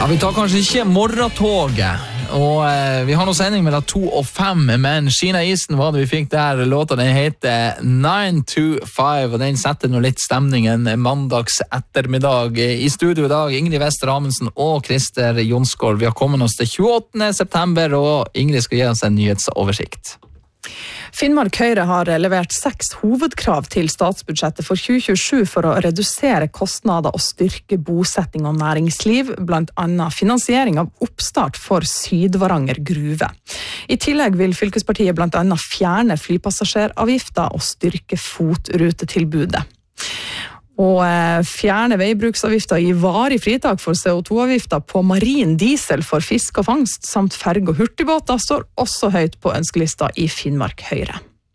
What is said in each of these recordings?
Ja, vi tar kanskje ikke morgentoget, og vi har noen sending mellom 2 og 5, men Kina Isen var det vi fikk der. Låta den heter 9 to 5, og den setter nå litt stemningen mandags ettermiddag. I studio i dag, Ingrid Wester Amundsen og Christer Jonsgaard. Vi har kommet oss til 28. september, og Ingrid skal gi oss en nyhetsoversikt. Finnmark Høyre har levert 6 hovedkrav til statsbudsjettet for 2027 for å redusere kostnader og styrke bosetting og næringsliv, blant annet finansiering av oppstart for Sydvaranger gruve. I tillegg vil fylkespartiet blant annet fjerne flypassasjeravgifter og styrke fotrutetilbudet. Og fjerne veibruksavgifter i varig fritak for CO2-avgifter på marin diesel for fisk og fangst, samt ferg- og hurtigbåter, står også høyt på ønskelista i Finnmark Høyre.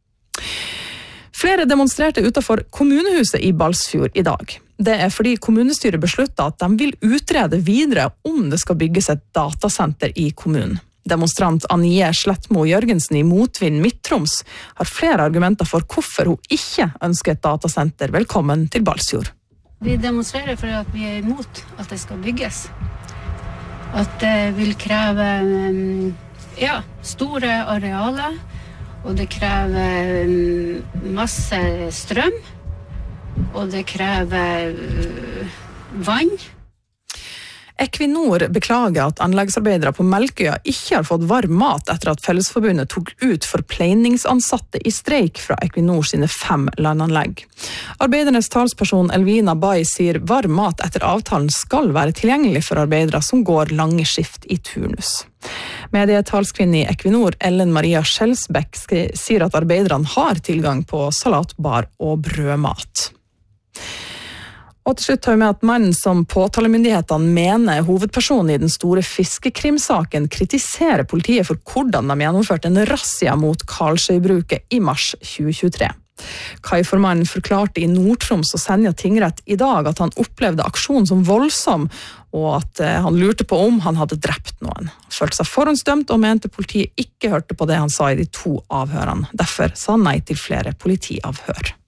Flere demonstrerte utenfor kommunehuset i Balsfjord i dag. Det fordi kommunestyret besluttet at de vil utrede videre om det skal bygges et datasenter i kommunen. Demonstrant Anie Slettmo Jørgensen i Motvind Midt-Troms har flere argumenter for hvorfor hun ikke ønsker et datasenter. Velkommen til Balsfjord. Vi demonstrerer for at vi er imot at det skal bygges. At det vil kreve store arealer, og det krever masse strøm, og det krever vann. Equinor beklager at anleggsarbeidere på Melkøya ikke har fått varm mat etter at Fellesforbundet tok ut forpleiningsansatte i streik fra Equinor sine 5 landanlegg. Arbeidernes talsperson Elvina Bay sier varm mat etter avtalen skal være tilgjengelig for arbeidere som går lange skift i turnus. Medietalskvinne i Equinor, Ellen Maria Skjelsbæk, sier at arbeiderne har tilgang på salatbar og brødmat. Og til slutt tar vi med at mannen som påtalemyndighetene mener hovedpersonen i den store fiskekrimsaken kritiserer politiet for hvordan de gjennomførte en razzia mot Karlsøybruket i mars 2023. Kaiformannen forklarte i Nord-Troms og Senja tingrett i dag at han opplevde aksjonen som voldsom, og at han lurte på om han hadde drept noen. Han følte seg forhåndsdømt og mente politiet ikke hørte på det han sa i de 2 avhørene. Derfor sa han nei til flere politiavhør.